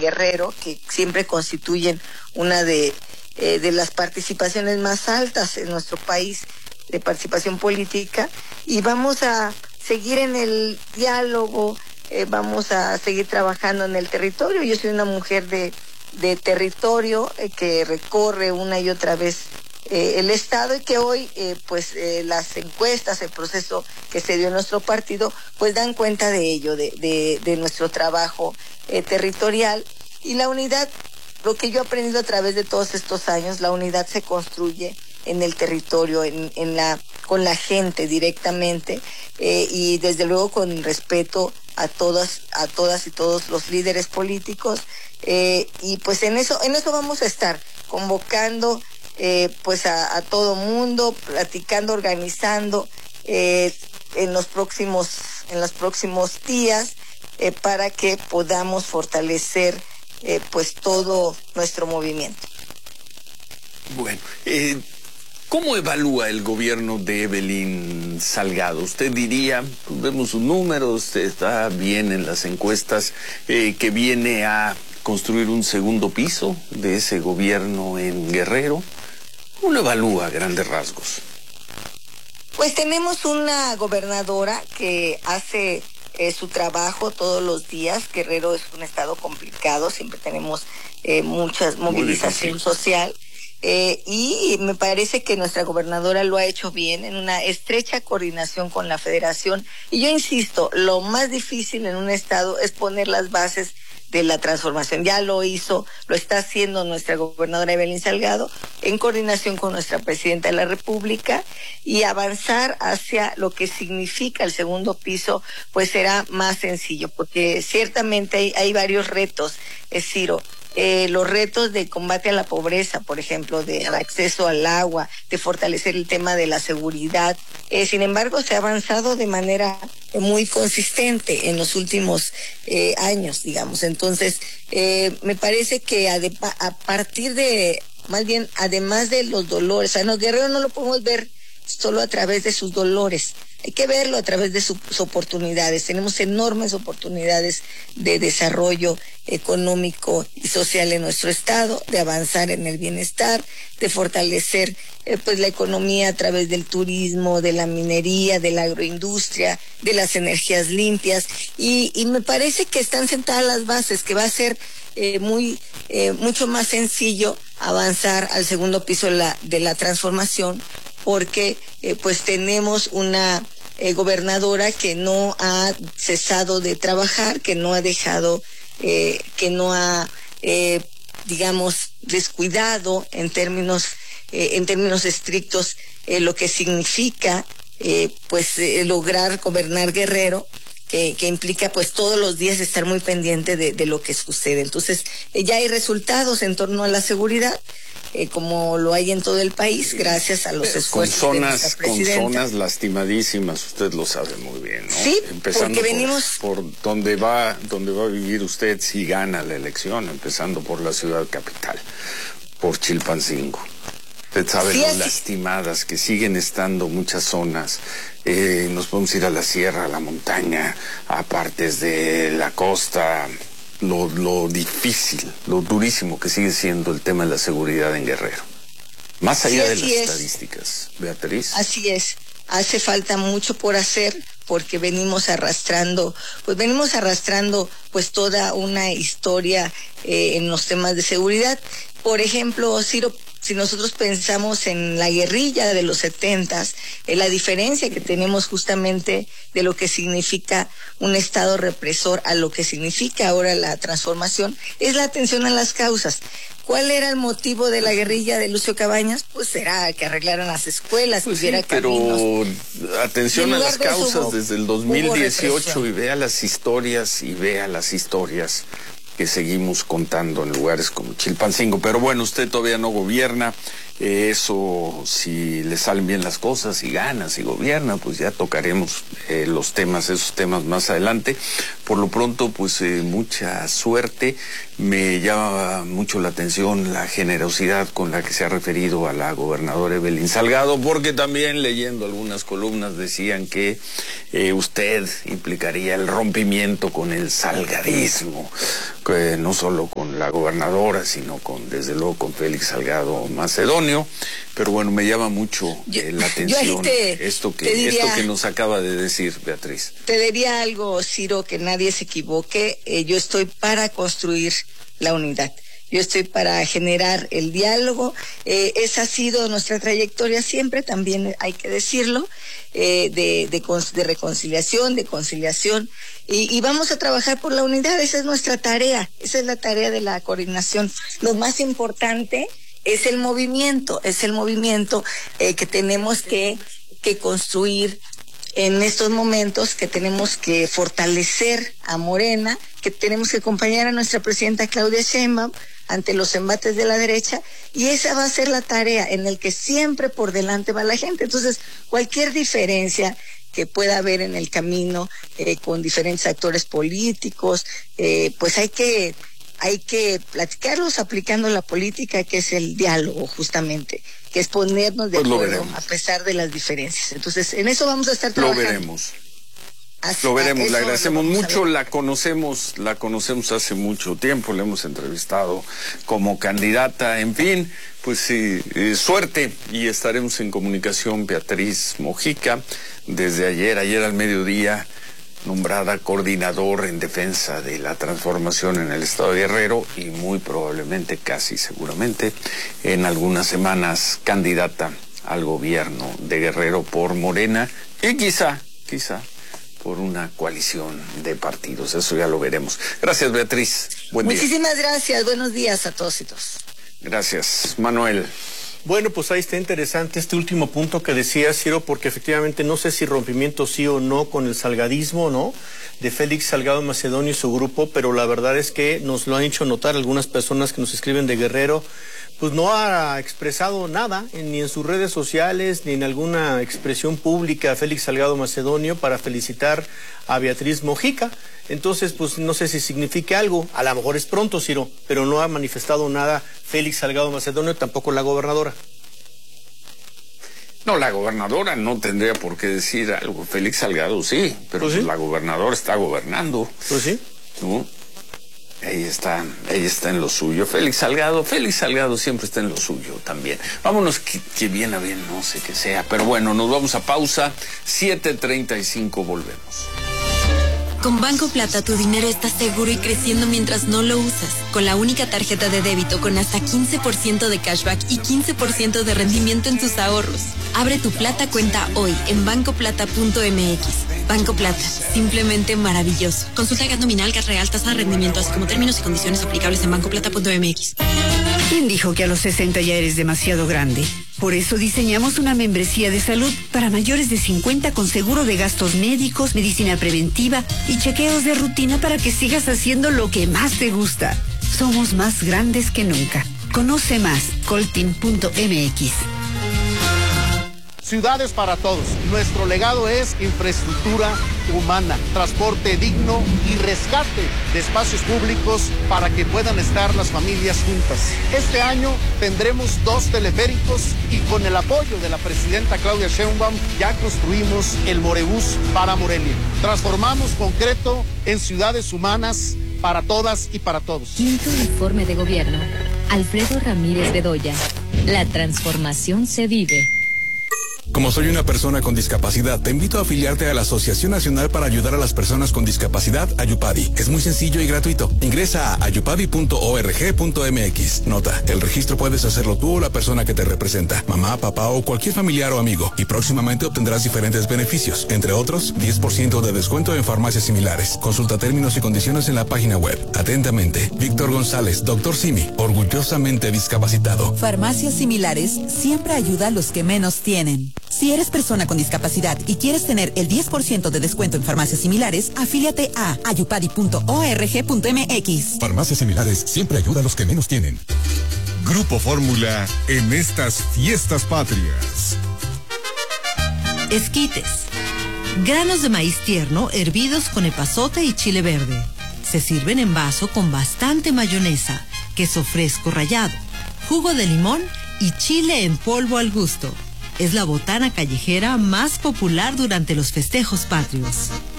Guerrero, que siempre constituyen una de las participaciones más altas en nuestro país de participación política, y vamos a seguir en el diálogo, vamos a seguir trabajando en el territorio. Yo soy una mujer de territorio que recorre una y otra vez el Estado, y que hoy las encuestas, el proceso que se dio en nuestro partido, pues dan cuenta de ello, de nuestro trabajo territorial. Y la unidad, lo que yo he aprendido a través de todos estos años, la unidad se construye en el territorio, con la gente directamente, y desde luego con respeto a todas y todos los líderes políticos, y pues en eso vamos a estar convocando a todo mundo, platicando, organizando en los próximos días, para que podamos fortalecer todo nuestro movimiento. Bueno, ¿cómo evalúa el gobierno de Evelyn Salgado? Usted diría, pues vemos sus números, está bien en las encuestas, que viene a construir un segundo piso de ese gobierno en Guerrero. ¿Cómo lo evalúa a grandes rasgos? Pues tenemos una gobernadora que hace su trabajo todos los días. Guerrero es un estado complicado, siempre tenemos mucha movilización social. Y me parece que nuestra gobernadora lo ha hecho bien, en una estrecha coordinación con la federación. Y yo insisto, lo más difícil en un estado es poner las bases de la transformación. Ya lo hizo, lo está haciendo nuestra gobernadora Evelyn Salgado, en coordinación con nuestra presidenta de la República, y avanzar hacia lo que significa el segundo piso, pues será más sencillo, porque ciertamente hay varios retos, Ciro. Los retos de combate a la pobreza, por ejemplo, de acceso al agua, de fortalecer el tema de la seguridad. Sin embargo, se ha avanzado de manera muy consistente en los últimos años, digamos. Entonces, me parece que a partir de, más bien, además de los dolores, Guerrero no lo podemos ver solo a través de sus dolores. Hay que verlo a través de sus oportunidades. Tenemos enormes oportunidades de desarrollo económico y social en nuestro estado, de avanzar en el bienestar, de fortalecer la economía a través del turismo, de la minería, de la agroindustria, de las energías limpias, y me parece que están sentadas las bases, que va a ser mucho más sencillo avanzar al segundo piso de la transformación, porque tenemos una gobernadora que no ha cesado de trabajar, que no ha dejado, descuidado en términos estrictos lo que significa lograr gobernar Guerrero, que implica todos los días estar muy pendiente de lo que sucede. Entonces ya hay resultados en torno a la seguridad, como lo hay en todo el país, gracias a los esfuerzos de nuestra presidenta. Con zonas lastimadísimas, usted lo sabe muy bien, ¿no? Sí, empezando porque venimos por donde va a vivir usted si gana la elección, empezando por la ciudad capital, por Chilpancingo. Usted sabe lo lastimadas que siguen estando muchas zonas. Nos podemos ir a la sierra, a la montaña, a partes de la costa. Lo difícil, lo durísimo que sigue siendo el tema de la seguridad en Guerrero. Más allá de las estadísticas, Beatriz. Así es, hace falta mucho por hacer, porque venimos arrastrando toda una historia en los temas de seguridad. Por ejemplo, Ciro, si nosotros pensamos en la guerrilla de los 70s, la diferencia que tenemos justamente de lo que significa un Estado represor a lo que significa ahora la transformación, es la atención a las causas. ¿Cuál era el motivo de la guerrilla de Lucio Cabañas? Pues era que arreglaran las escuelas, pues hubiera caminos. Pero atención a las causas eso, desde el 2018, y vea las historias que seguimos contando en lugares como Chilpancingo. Pero bueno, usted todavía no gobierna. Eso, si le salen bien las cosas, si gana, si gobierna, pues ya tocaremos esos temas más adelante. Por lo pronto, pues mucha suerte. Me llama mucho la atención la generosidad con la que se ha referido a la gobernadora Evelyn Salgado, porque también leyendo algunas columnas decían que usted implicaría el rompimiento con el salgadismo. no solo con la gobernadora, sino desde luego con Félix Salgado Macedonio. Pero bueno, me llama mucho la atención esto que nos acaba de decir Beatriz. Te diría algo, Ciro, que nadie se equivoque. Yo estoy para construir la unidad. Yo estoy para generar el diálogo. Esa ha sido nuestra trayectoria siempre, también hay que decirlo, de reconciliación, de conciliación. Y vamos a trabajar por la unidad. Esa es nuestra tarea. Esa es la tarea de la coordinación. Lo más importante es el movimiento. Que tenemos que construir en estos momentos, que tenemos que fortalecer a Morena, que tenemos que acompañar a nuestra presidenta Claudia Sheinbaum ante los embates de la derecha, y esa va a ser la tarea en el que siempre por delante va la gente. Entonces, cualquier diferencia que pueda haber en el camino con diferentes actores políticos, pues hay que platicarlos aplicando la política, que es el diálogo justamente, que es ponernos de acuerdo a pesar de las diferencias. Entonces, en eso vamos a estar trabajando. Lo veremos, le agradecemos mucho, la conocemos hace mucho tiempo, la hemos entrevistado como candidata, en fin, pues sí, suerte, y estaremos en comunicación. Beatriz Mojica, desde ayer al mediodía, nombrada coordinador en defensa de la transformación en el estado de Guerrero, y muy probablemente, casi seguramente, en algunas semanas candidata al gobierno de Guerrero por Morena, y quizá por una coalición de partidos. Eso ya lo veremos. Gracias, Beatriz. Buen día. Muchísimas gracias. Buenos días a todos y todas. Gracias. Manuel. Bueno, pues ahí está interesante este último punto que decía Ciro, porque efectivamente no sé si rompimiento sí o no con el salgadismo, ¿no?, de Félix Salgado Macedonio y su grupo, pero la verdad es que nos lo han hecho notar algunas personas que nos escriben de Guerrero. Pues no ha expresado nada, ni en sus redes sociales, ni en alguna expresión pública, Félix Salgado Macedonio, para felicitar a Beatriz Mojica. Entonces, pues no sé si significa algo. A lo mejor es pronto, Ciro, pero no ha manifestado nada Félix Salgado Macedonio, tampoco la gobernadora. No, la gobernadora no tendría por qué decir algo. Félix Salgado sí, pero pues la gobernadora está gobernando. Pues sí. ¿No? Ella está en lo suyo. Félix Salgado siempre está en lo suyo también. Vámonos, que bien a bien, no sé qué sea. Pero bueno, nos vamos a pausa. 7:35, volvemos. Con Banco Plata tu dinero está seguro y creciendo mientras no lo usas. Con la única tarjeta de débito con hasta 15% de cashback y 15% de rendimiento en tus ahorros. Abre tu Plata cuenta hoy en bancoplata.mx. Banco Plata, simplemente maravilloso. Consulta gas nominal, gas real, tasa de rendimiento, así como términos y condiciones aplicables en bancoplata.mx. ¿Quién dijo que a los 60 ya eres demasiado grande? Por eso diseñamos una membresía de salud para mayores de 50 con seguro de gastos médicos, medicina preventiva y chequeos de rutina para que sigas haciendo lo que más te gusta. Somos más grandes que nunca. Conoce más, colteam.mx. Ciudades para todos. Nuestro legado es infraestructura humana, transporte digno y rescate de espacios públicos para que puedan estar las familias juntas. Este año tendremos 2 teleféricos y con el apoyo de la presidenta Claudia Sheinbaum ya construimos el Morebús para Morelia. Transformamos concreto en ciudades humanas para todas y para todos. Quinto informe de gobierno. Alfredo Ramírez Bedoya. La transformación se vive. Como soy una persona con discapacidad, te invito a afiliarte a la Asociación Nacional para Ayudar a las Personas con Discapacidad, Ayupadi. Es muy sencillo y gratuito. Ingresa a ayupadi.org.mx. Nota, el registro puedes hacerlo tú o la persona que te representa, mamá, papá o cualquier familiar o amigo, y próximamente obtendrás diferentes beneficios, entre otros, 10% de descuento en farmacias similares. Consulta términos y condiciones en la página web. Atentamente, Víctor González, Dr. Simi, orgullosamente discapacitado. Farmacias Similares siempre ayuda a los que menos tienen. Si eres persona con discapacidad y quieres tener el 10% de descuento en farmacias similares, afíliate a ayupadi.org.mx. Farmacias Similares siempre ayuda a los que menos tienen. Grupo Fórmula en estas fiestas patrias. Esquites. Granos de maíz tierno hervidos con epazote y chile verde. Se sirven en vaso con bastante mayonesa, queso fresco rallado, jugo de limón y chile en polvo al gusto. Es la botana callejera más popular durante los festejos patrios.